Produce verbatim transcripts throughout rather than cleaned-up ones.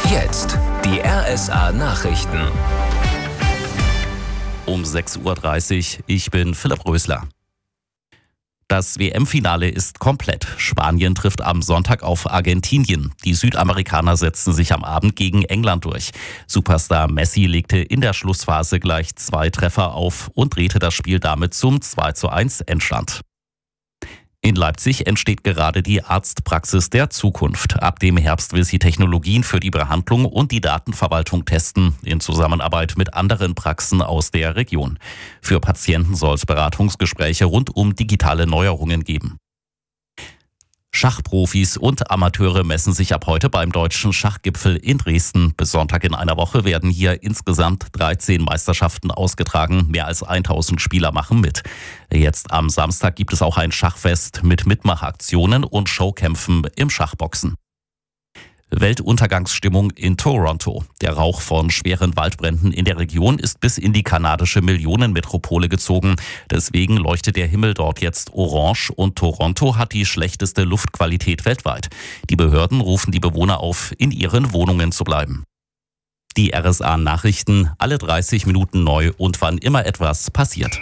Jetzt die R S A-Nachrichten. Um sechs Uhr dreißig, ich bin Philipp Rösler. Das W M-Finale ist komplett. Spanien trifft am Sonntag auf Argentinien. Die Südamerikaner setzten sich am Abend gegen England durch. Superstar Messi legte in der Schlussphase gleich zwei Treffer auf und drehte das Spiel damit zum zwei zu eins Endstand. In Leipzig entsteht gerade die Arztpraxis der Zukunft. Ab dem Herbst will sie Technologien für die Behandlung und die Datenverwaltung testen, in Zusammenarbeit mit anderen Praxen aus der Region. Für Patienten soll es Beratungsgespräche rund um digitale Neuerungen geben. Schachprofis und Amateure messen sich ab heute beim Deutschen Schachgipfel in Dresden. Bis Sonntag in einer Woche werden hier insgesamt dreizehn Meisterschaften ausgetragen. Mehr als tausend Spieler machen mit. Jetzt am Samstag gibt es auch ein Schachfest mit Mitmachaktionen und Showkämpfen im Schachboxen. Weltuntergangsstimmung in Toronto. Der Rauch von schweren Waldbränden in der Region ist bis in die kanadische Millionenmetropole gezogen. Deswegen leuchtet der Himmel dort jetzt orange und Toronto hat die schlechteste Luftqualität weltweit. Die Behörden rufen die Bewohner auf, in ihren Wohnungen zu bleiben. Die R S A-Nachrichten, alle dreißig Minuten neu und wann immer etwas passiert.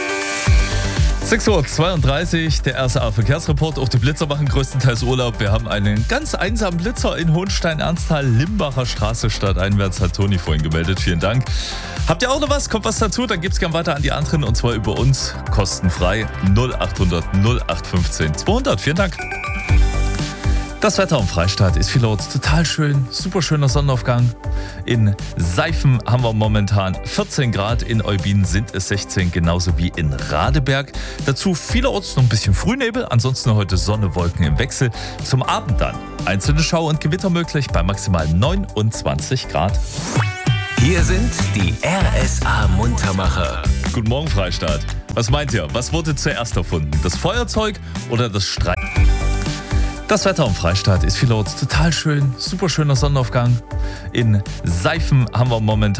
sechs Uhr zweiunddreißig, der R S A-Verkehrsreport. Auch die Blitzer machen größtenteils Urlaub. Wir haben einen ganz einsamen Blitzer in Hohenstein-Ernsthal, Limbacher Straße stadteinwärts, hat Toni vorhin gemeldet. Vielen Dank. Habt ihr auch noch was? Kommt was dazu? Dann gibt's gern weiter an die anderen und zwar über uns, kostenfrei null achthundert null acht fünfzehn zweihundert. Vielen Dank. Das Wetter im Freistaat ist vielerorts total schön, super schöner Sonnenaufgang. In Seifen haben wir momentan vierzehn Grad, in Eubin sind es sechzehn, genauso wie in Radeberg. Dazu vielerorts noch ein bisschen Frühnebel, ansonsten heute Sonne, Wolken im Wechsel. Zum Abend dann einzelne Schau- und Gewitter möglich bei maximal neunundzwanzig Grad. Hier sind die R S A-Muntermacher. Guten Morgen Freistaat. Was meint ihr, was wurde zuerst erfunden? Das Feuerzeug oder das Streit? Das Wetter im Freistaat ist vielerorts total schön, super schöner Sonnenaufgang. In Seifen haben wir momentan